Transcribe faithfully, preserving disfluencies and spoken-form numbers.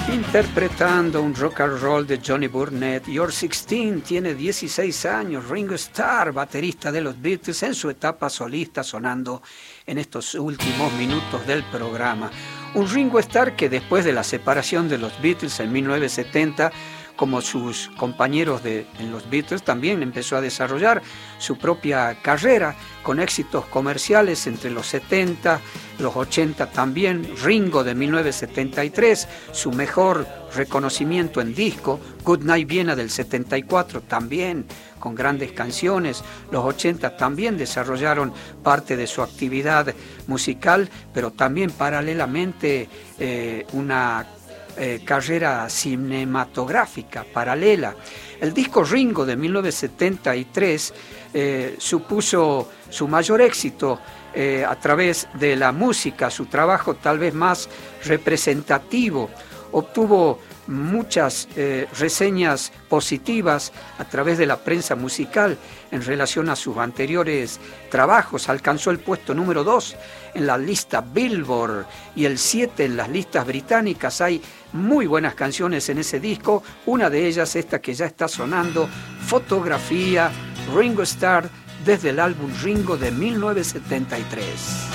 Interpretando un rock and roll de Johnny Burnett, You're sixteen tiene dieciséis años, Ringo Starr, baterista de los Beatles, en su etapa solista, sonando en estos últimos minutos del programa. Un Ringo Starr que después de la separación de los Beatles en mil novecientos setenta, como sus compañeros de, en los Beatles, también empezó a desarrollar su propia carrera con éxitos comerciales entre los setenta, los ochenta también. Ringo de mil novecientos setenta y tres, su mejor reconocimiento en disco, Good Night Vienna del setenta y cuatro también, con grandes canciones. Los ochenta también desarrollaron parte de su actividad musical, pero también paralelamente eh, una Eh, carrera cinematográfica paralela. El disco Ringo de mil novecientos setenta y tres eh, supuso su mayor éxito eh, a través de la música, su trabajo tal vez más representativo. Obtuvo muchas eh, reseñas positivas a través de la prensa musical en relación a sus anteriores trabajos. Alcanzó el puesto número dos en la lista Billboard y el siete en las listas británicas. Hay muy buenas canciones en ese disco, una de ellas esta que ya está sonando, Fotografía, Ringo Starr, desde el álbum Ringo de mil novecientos setenta y tres.